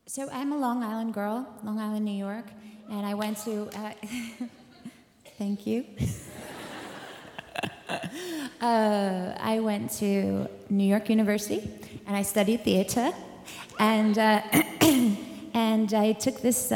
So I'm a Long Island girl, Long Island, New York, and I went to, thank you. I went to New York University, and I studied theater, and and I took this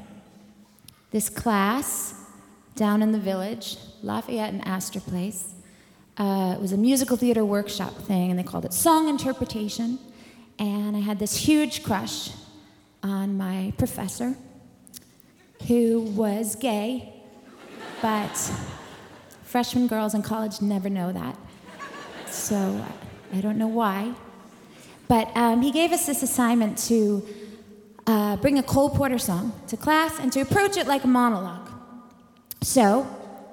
class down in the Village, Lafayette and Astor Place. It was a musical theater workshop thing, and they called it song interpretation. And I had this huge crush on my professor, who was gay, but freshman girls in college never know that. So I don't know why. But he gave us this assignment to bring a Cole Porter song to class and to approach it like a monologue. So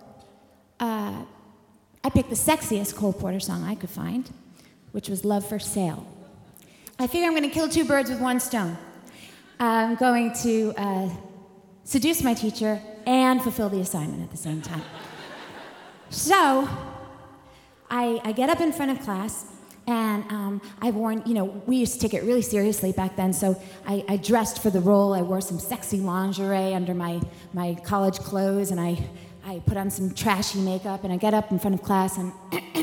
I picked the sexiest Cole Porter song I could find, which was Love for Sale. I figure I'm going to kill two birds with one stone. I'm going to seduce my teacher and fulfill the assignment at the same time. So I get up in front of class, and I wore, we used to take it really seriously back then, so I dressed for the role. I wore some sexy lingerie under my college clothes, and I put on some trashy makeup, and I get up in front of class, and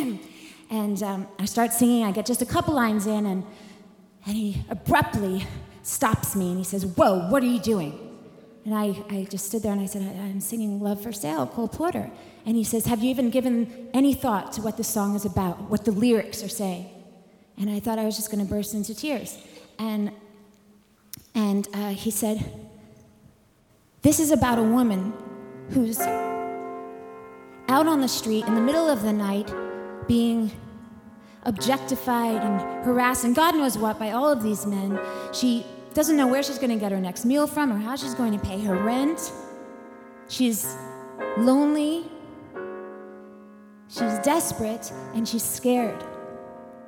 I start singing. I get just a couple lines in, and he abruptly stops me, and he says, "Whoa, what are you doing?" And I just stood there, and I said, "I'm singing Love for Sale, Cole Porter." And he says, "Have you even given any thought to what the song is about, what the lyrics are saying?" And I thought I was just going to burst into tears. And he said, "This is about a woman who's out on the street in the middle of the night being objectified and harassed and God knows what by all of these men. She doesn't know where she's going to get her next meal from or how she's going to pay her rent. She's lonely, she's desperate, and she's scared.